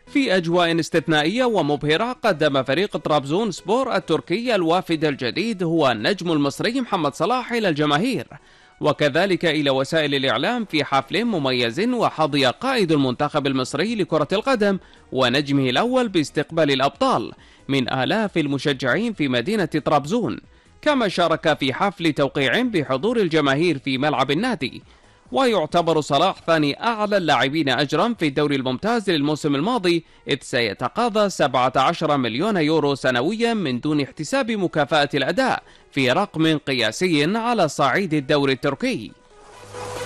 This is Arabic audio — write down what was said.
في أجواء استثنائية ومبهرة، قدم فريق طرابزون سبور التركي الوافد الجديد هو النجم المصري محمد صلاح إلى الجماهير وكذلك إلى وسائل الإعلام في حفل مميز، وحظي قائد المنتخب المصري لكرة القدم ونجمه الأول باستقبال الأبطال من آلاف المشجعين في مدينة طرابزون، كما شارك في حفل توقيع بحضور الجماهير في ملعب النادي. ويعتبر صلاح ثاني أعلى اللاعبين أجرا في الدوري الممتاز للموسم الماضي، إذ سيتقاضى 17 مليون يورو سنويا من دون احتساب مكافأة الأداء، في رقم قياسي على صعيد الدوري التركي.